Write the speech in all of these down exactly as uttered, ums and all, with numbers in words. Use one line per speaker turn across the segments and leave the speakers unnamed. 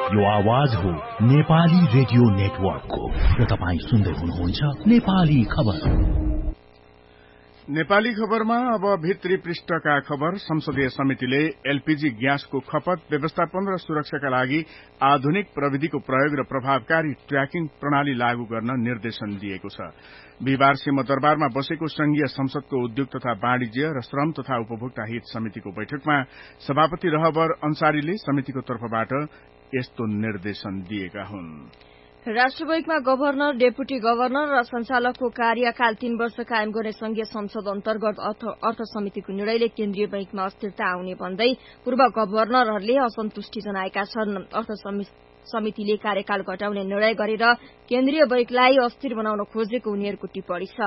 यो आवाज हो नेपाली रेडियो नेटवर्कको र तपाईँ सुन्दै हुनुहुन्छ नेपाली खबर।
नेपाली खबरमा अब भित्री पृष्ठका खबर। संसदीय समितिले एलपीजी ग्यासको खपत व्यवस्थापन र सुरक्षाका लागि आधुनिक प्रविधिको प्रयोग र प्रभावकारी ट्र्याकिङ प्रणाली लागू गर्न निर्देशन दिएको छ। बिहिबार सिंहदरबारमा बसेको संघीय संसदको उद्योग तथा वाणिज्य र श्रम तथा उपभोक्ता हित समितिको बैठकमा सभापति रहबर अन्सारीले समितिको तर्फबाट यस्तो निर्देशन दिएका हुन्।
राष्ट्र बैङ्कमा गभर्नर, डेपुटी गभर्नर र संचालकको कार्यकाल तीन वर्ष कायम गर्ने संघीय संसद अन्तर्गत अर्थ समितिको निर्णयले केन्द्रीय बैंकमा अस्थिरता आउने भन्दै पूर्व गभर्नरहरूले असन्तुष्टि जनाएका छन्। अर्थ समितिले कार्यकाल घटाउने निर्णय गरेर केन्द्रीय बैंकलाई अस्थिर बनाउन खोजेको उनीहरूको टिप्पणी छ।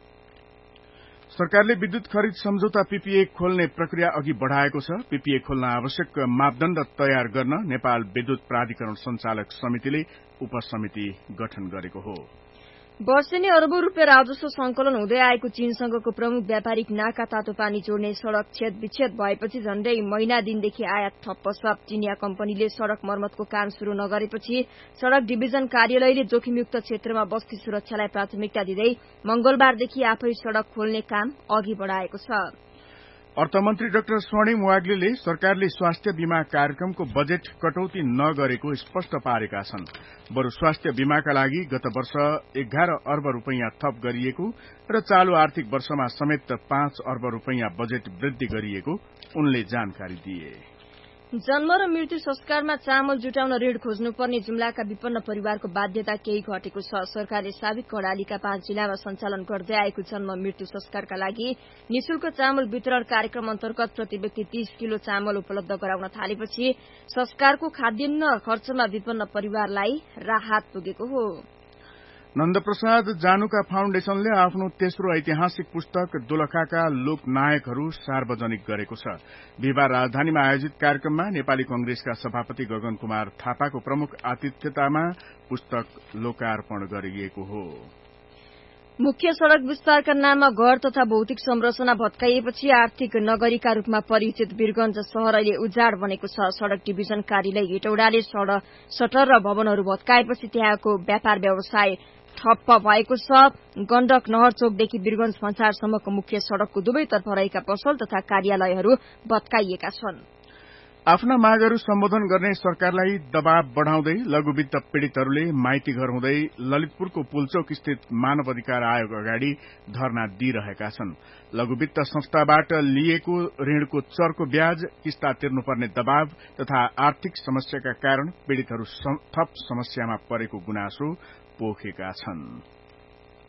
सरकारले विद्युत खरिद सम्झौता पीपीए खोल्ने प्रक्रिया अघि बढ़ाएको छ। पीपीए खोल्न आवश्यक मापदण्ड तयार गर्न नेपाल विद्युत प्राधिकरण संचालक समितिले उपसमिति गठन गरेको हो।
वर्षेनी अरबौं रूपियाँ राजस्व संकलन हुँदै आएको चीनसँगको प्रमुख व्यापारिक नाका तातो पानी जोड्ने सड़क छेद विच्छेद भएपछि झण्डै महिना दिनदेखि आयात ठप्प छ। चीनिया कम्पनीले सड़क मर्मतको काम शुरू नगरेपछि सड़क डिभिजन कार्यालयले जोखिमयुक्त क्षेत्रमा बस्ती सुरक्षालाई प्राथमिकता दिँदै मंगलबारदेखि आफै सड़क खोल्ने काम अघि बढ़ाएको छ।
अर्थमन्त्री डाक्टर स्वर्णिम वाग्लेले सरकारले स्वास्थ्य बीमा कार्यक्रमको बजेट कटौती नगरेको स्पष्ट पारेका छन्। बरु स्वास्थ्य बीमाका लागि गत वर्ष एघार अर्ब रूपियाँ थप गरिएको र चालू आर्थिक वर्षमा समेत पाँच अर्ब रूपियाँ बजेट वृद्धि गरिएको उनले जानकारी दिए।
जन्म र मृत्यु संस्कारमा चामल जुटाउन ऋण खोज्नुपर्ने जुम्लाका विपन्न परिवारको बाध्यता केही घटेको छ। सरकारले साबिक कर्णालीका पाँच जिल्लामा सञ्चालन गर्दै आएको जन्म मृत्यु संस्कारका लागि निशुल्क चामल वितरण कार्यक्रम अन्तर्गत प्रति व्यक्ति तीस किलो चामल उपलब्ध गराउन थालेपछि संस्कारको खाद्यान्न खर्चमा विपन्न परिवारलाई राहत पुगेको हो।
नन्दप्रसाद जानुका फाउन्डेशनले आफ्नो तेस्रो ऐतिहासिक पुस्तक दोलखाका लोकनायकहरू सार्वजनिक गरेको छ। बिहिबार राजधानीमा आयोजित कार्यक्रममा नेपाली कंग्रेसका सभापति गगन कुमार थापाको प्रमुख आतिथ्यतामा पुस्तक लोकार्पण गरिएको हो।
मुख्य सड़क विस्तारका नाममा घर तथा भौतिक संरचना भत्काइएपछि आर्थिक नगरीका रूपमा परिचित वीरगंज शहर अहिले उजाड बनेको छ। सड़क डिभिजन कार्यालय हेटौडाले सटर र भवनहरू भत्काएपछि त्यहाँको व्यापार व्यवसाय ठप्प भएको छ। गण्डक नहर चोकदेखि वीरगंज भन्सारसम्मको मुख्य सड़कको दुवैतर्फ रहेका पसल तथा कार्यालयहरू भत्काइएका छन्।
आफ्ना मागहरू सम्बोधन गर्ने सरकारलाई दबाव बढ़ाउँदै लघुवित्त पीड़ितहरूले माइती घर हुँदै ललितपुरको पुल्चोक स्थित मानव अधिकार आयोग अगाडि धरना दिइरहेका छन्। लघुवित्त संस्थाबाट लिएको ऋणको चर्को ब्याज, किस्ता तिर्नुपर्ने दबाव तथा आर्थिक समस्याका कारण पीड़ितहरू थप समस्यामा परेको गुनासो पोखेका छन्।